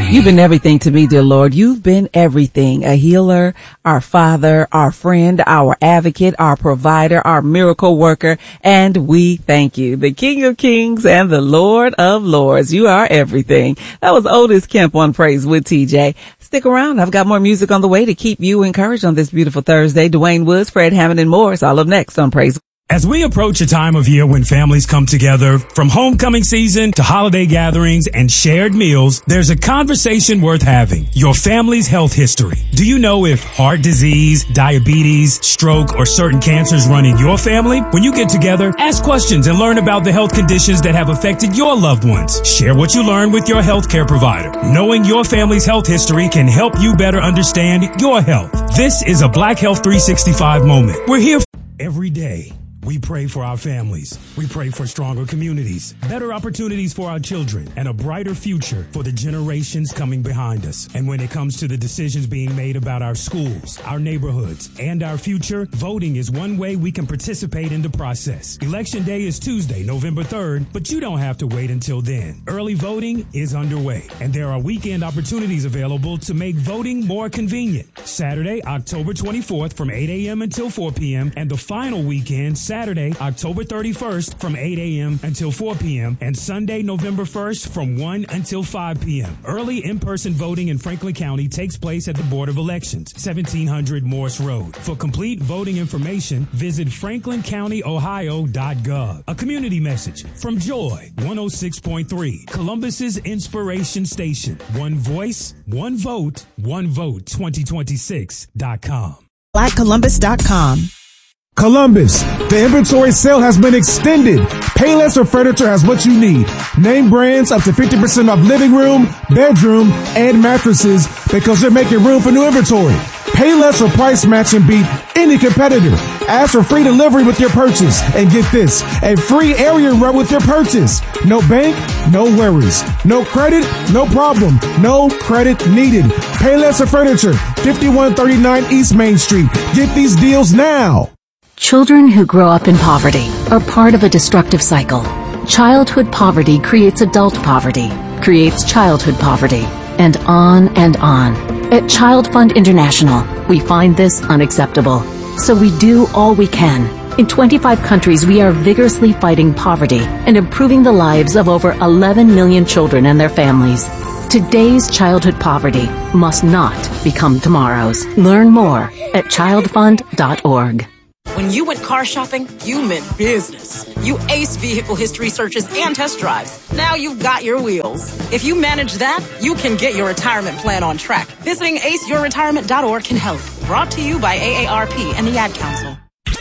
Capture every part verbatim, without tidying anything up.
You've been everything to me, dear Lord. You've been everything. A healer, our father, our friend, our advocate, our provider, our miracle worker, and we thank you. The King of Kings and the Lord of Lords. You are everything. That was Otis Kemp on Praise with T J. Stick around. I've got more music on the way to keep you encouraged on this beautiful Thursday. Dwayne Woods, Fred Hammond, and more. It's all up next on Praise. As we approach a time of year when families come together, from homecoming season to holiday gatherings and shared meals, there's a conversation worth having. Your family's health history. Do you know if heart disease, diabetes, stroke, or certain cancers run in your family? When you get together, ask questions and learn about the health conditions that have affected your loved ones. Share what you learn with your healthcare provider. Knowing your family's health history can help you better understand your health. This is a Black Health three sixty-five moment. We're here every day. We pray for our families. We pray for stronger communities, better opportunities for our children, and a brighter future for the generations coming behind us. And when it comes to the decisions being made about our schools, our neighborhoods, and our future, voting is one way we can participate in the process. Election Day is Tuesday, November third, but you don't have to wait until then. Early voting is underway, and there are weekend opportunities available to make voting more convenient. Saturday, October twenty-fourth from eight a.m. until four p.m., and the final weekend, Saturday, October thirty-first from eight a.m. until four p.m. and Sunday, November first from one until five p.m. Early in-person voting in Franklin County takes place at the Board of Elections, seventeen hundred Morse Road. For complete voting information, visit franklin county ohio dot gov. A community message from Joy one oh six point three, Columbus's Inspiration Station. One voice, one vote, one vote twenty twenty-six dot com. black columbus dot com. Columbus, the inventory sale has been extended. Payless or Furniture has what you need. Name brands up to fifty percent off living room, bedroom, and mattresses because they're making room for new inventory. Payless or price match and beat any competitor. Ask for free delivery with your purchase. And get this, a free area run with your purchase. No bank, no worries. No credit, no problem. No credit needed. Payless or Furniture, fifty-one thirty-nine East Main Street. Get these deals now. Children who grow up in poverty are part of a destructive cycle. Childhood poverty creates adult poverty, creates childhood poverty, and on and on. At Child Fund International, we find this unacceptable. So we do all we can. In twenty-five countries, we are vigorously fighting poverty and improving the lives of over eleven million children and their families. Today's childhood poverty must not become tomorrow's. Learn more at child fund dot org. When you went car shopping, you meant business. You aced vehicle history searches and test drives. Now you've got your wheels. If you manage that, you can get your retirement plan on track. Visiting ace your retirement dot org can help. Brought to you by A A R P and the Ad Council.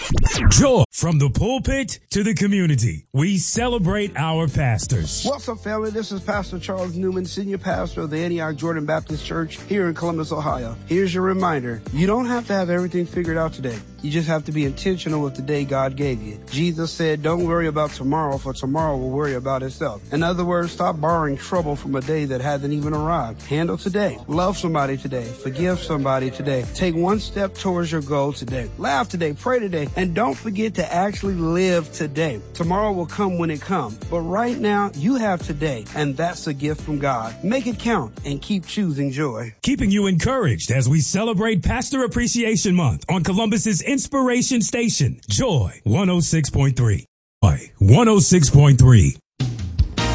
Joy from the pulpit to the community. We celebrate our pastors. What's up, family? This is Pastor Charles Newman, Senior Pastor of the Antioch Jordan Baptist Church here in Columbus, Ohio. Here's your reminder. You don't have to have everything figured out today. You just have to be intentional with the day God gave you. Jesus said, don't worry about tomorrow, for tomorrow will worry about itself. In other words, stop borrowing trouble from a day that hasn't even arrived. Handle today. Love somebody today. Forgive somebody today. Take one step towards your goal today. Laugh today. Pray today. And don't forget to actually live today. Tomorrow will come when it comes. But right now, you have today, and that's a gift from God. Make it count and keep choosing joy. Keeping you encouraged as we celebrate Pastor Appreciation Month on Columbus's Inspiration Station, Joy one oh six point three. Joy one oh six point three.